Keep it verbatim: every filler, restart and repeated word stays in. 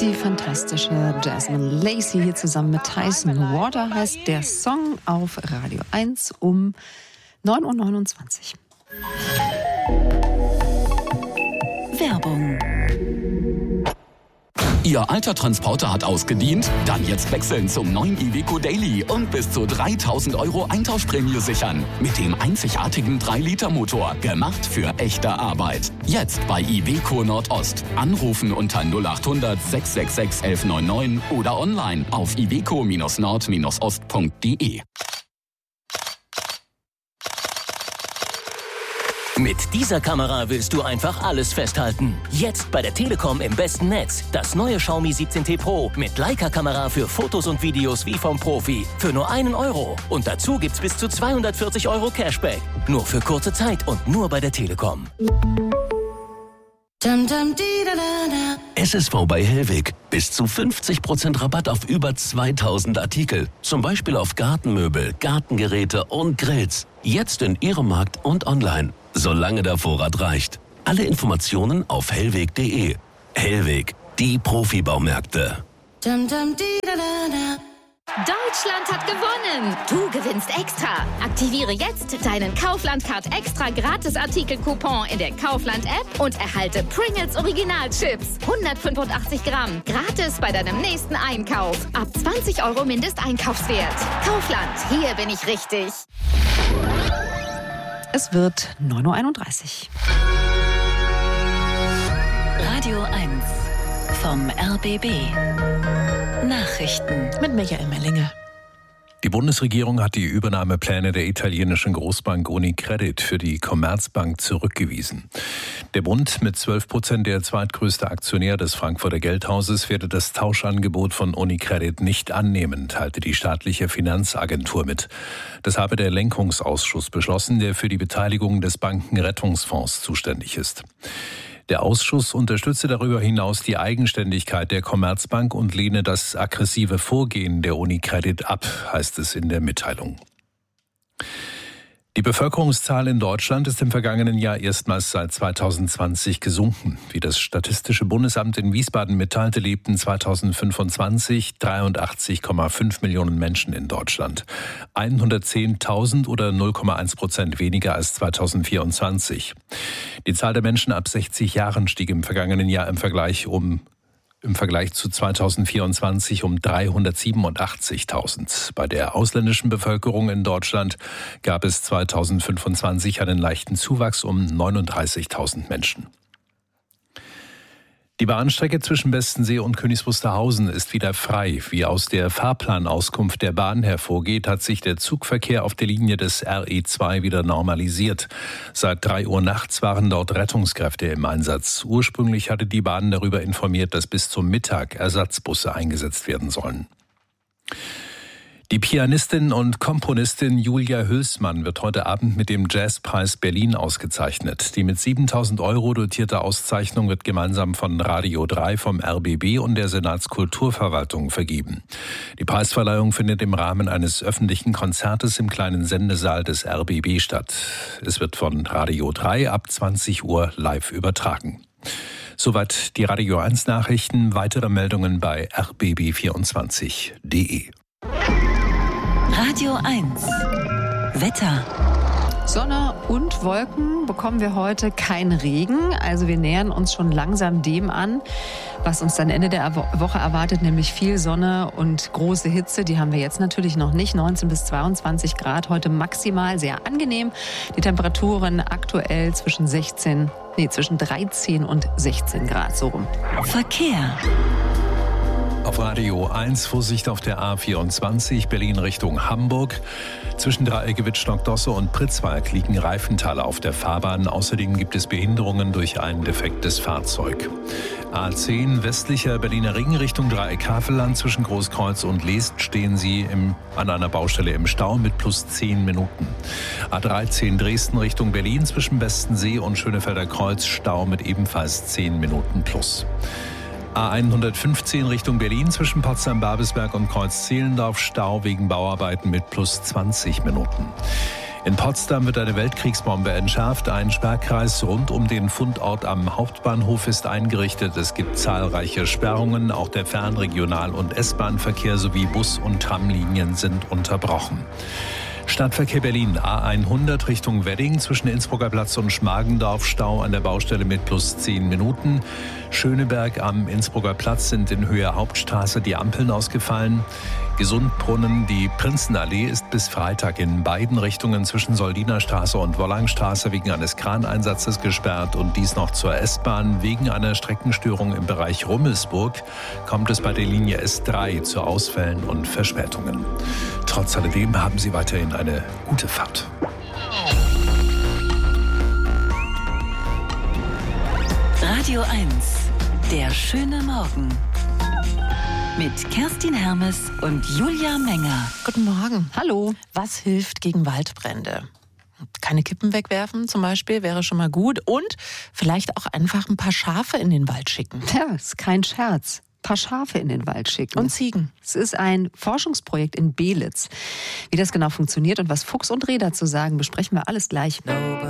Die fantastische Jasmine Lacey hier zusammen mit Tyson Water heißt der Song auf Radio eins um neun Uhr neunundzwanzig. Werbung. Ihr alter Transporter hat ausgedient? Dann jetzt wechseln zum neuen Iveco Daily und bis zu dreitausend Euro Eintauschprämie sichern. Mit dem einzigartigen drei Liter Motor, gemacht für echte Arbeit. Jetzt bei Iveco Nordost. Anrufen unter null acht hundert sechs sechs sechs elf neun neun oder online auf iveco nord ost punkt de. Mit dieser Kamera willst du einfach alles festhalten. Jetzt bei der Telekom im besten Netz. Das neue Xiaomi siebzehn T Pro mit Leica-Kamera für Fotos und Videos wie vom Profi. Für nur einen Euro. Und dazu gibt's bis zu zweihundertvierzig Euro Cashback. Nur für kurze Zeit und nur bei der Telekom. S S V bei Hellweg. Bis zu fünfzig Prozent Rabatt auf über zweitausend Artikel. Zum Beispiel auf Gartenmöbel, Gartengeräte und Grills. Jetzt in Ihrem Markt und online. Solange der Vorrat reicht. Alle Informationen auf hellweg punkt de. Hellweg, die Profibaumärkte. Deutschland hat gewonnen! Du gewinnst extra! Aktiviere jetzt deinen Kaufland-Card extra Gratis-Artikel-Coupon in der Kaufland-App und erhalte Pringles Original-Chips. hundertfünfundachtzig Gramm. Gratis bei deinem nächsten Einkauf. Ab zwanzig Euro Mindesteinkaufswert. Kaufland, hier bin ich richtig. Es wird neun Uhr einunddreißig. Radio eins vom R B B. Nachrichten mit Michael Mellinge. Die Bundesregierung hat die Übernahmepläne der italienischen Großbank Unicredit für die Commerzbank zurückgewiesen. Der Bund, mit zwölf Prozent der zweitgrößte Aktionär des Frankfurter Geldhauses, werde das Tauschangebot von Unicredit nicht annehmen, teilte die staatliche Finanzagentur mit. Das habe der Lenkungsausschuss beschlossen, der für die Beteiligung des Bankenrettungsfonds zuständig ist. Der Ausschuss unterstütze darüber hinaus die Eigenständigkeit der Commerzbank und lehne das aggressive Vorgehen der Unicredit ab, heißt es in der Mitteilung. Die Bevölkerungszahl in Deutschland ist im vergangenen Jahr erstmals seit zweitausendzwanzig gesunken. Wie das Statistische Bundesamt in Wiesbaden mitteilte, lebten zweitausendfünfundzwanzig dreiundachtzig Komma fünf Millionen Menschen in Deutschland. hundertzehntausend oder null Komma eins Prozent weniger als zweitausendvierundzwanzig. Die Zahl der Menschen ab sechzig Jahren stieg im vergangenen Jahr im Vergleich um Im Vergleich zu zweitausendvierundzwanzig um dreihundertsiebenundachtzigtausend. Bei der ausländischen Bevölkerung in Deutschland gab es zweitausendfünfundzwanzig einen leichten Zuwachs um neununddreißigtausend Menschen. Die Bahnstrecke zwischen Bestensee und Königs Wusterhausen ist wieder frei. Wie aus der Fahrplanauskunft der Bahn hervorgeht, hat sich der Zugverkehr auf der Linie des R E zwei wieder normalisiert. Seit drei Uhr nachts waren dort Rettungskräfte im Einsatz. Ursprünglich hatte die Bahn darüber informiert, dass bis zum Mittag Ersatzbusse eingesetzt werden sollen. Die Pianistin und Komponistin Julia Hülsmann wird heute Abend mit dem Jazzpreis Berlin ausgezeichnet. Die mit siebentausend Euro dotierte Auszeichnung wird gemeinsam von Radio drei, vom R B B und der Senatskulturverwaltung vergeben. Die Preisverleihung findet im Rahmen eines öffentlichen Konzertes im kleinen Sendesaal des R B B statt. Es wird von Radio drei ab zwanzig Uhr live übertragen. Soweit die Radio eins Nachrichten. Weitere Meldungen bei r b b vierundzwanzig punkt de. Radio eins. Wetter. Sonne und Wolken bekommen wir heute kein Regen. Also wir nähern uns schon langsam dem an, was uns dann Ende der Woche erwartet, nämlich viel Sonne und große Hitze. Die haben wir jetzt natürlich noch nicht. neunzehn bis zweiundzwanzig Grad, heute maximal, sehr angenehm. Die Temperaturen aktuell zwischen sechzehn, nee, zwischen dreizehn und sechzehn Grad, so rum. Verkehr. Auf Radio eins Vorsicht auf der A vierundzwanzig Berlin Richtung Hamburg. Zwischen Dreiecke-Wittstock-Dosse und Pritzwalk liegen Reifenteile auf der Fahrbahn. Außerdem gibt es Behinderungen durch ein defektes Fahrzeug. A zehn westlicher Berliner Ring Richtung Dreieck-Havelland. Zwischen Großkreuz und Leest stehen Sie im, an einer Baustelle im Stau mit plus zehn Minuten. A dreizehn Dresden Richtung Berlin zwischen Bestensee und Schönefelder Kreuz Stau mit ebenfalls zehn Minuten plus. A hundertfünfzehn Richtung Berlin zwischen Potsdam-Babelsberg und Kreuz-Zehlendorf Stau wegen Bauarbeiten mit plus zwanzig Minuten. In Potsdam wird eine Weltkriegsbombe entschärft. Ein Sperrkreis rund um den Fundort am Hauptbahnhof ist eingerichtet. Es gibt zahlreiche Sperrungen. Auch der Fernregional- und S-Bahn-Verkehr sowie Bus- und Tramlinien sind unterbrochen. Stadtverkehr Berlin, A hundert Richtung Wedding zwischen Innsbrucker Platz und Schmargendorf, Stau an der Baustelle mit plus zehn Minuten. Schöneberg am Innsbrucker Platz sind in Höhe Hauptstraße die Ampeln ausgefallen. Gesundbrunnen, die Prinzenallee ist bis Freitag in beiden Richtungen zwischen Soldinerstraße und Wollangstraße wegen eines Kraneinsatzes gesperrt und dies noch zur S-Bahn. Wegen einer Streckenstörung im Bereich Rummelsburg kommt es bei der Linie S drei zu Ausfällen und Verspätungen. Trotz alledem haben Sie weiterhin eine gute Fahrt. Radio eins, der schöne Morgen. Mit Kerstin Hermes und Julia Menger. Guten Morgen. Hallo. Was hilft gegen Waldbrände? Keine Kippen wegwerfen zum Beispiel, wäre schon mal gut. Und vielleicht auch einfach ein paar Schafe in den Wald schicken. Ja, ist kein Scherz. Ein paar Schafe in den Wald schicken. Und Ziegen. Es ist ein Forschungsprojekt in Belitz. Wie das genau funktioniert und was Fuchs und Reh dazu sagen, besprechen wir alles gleich.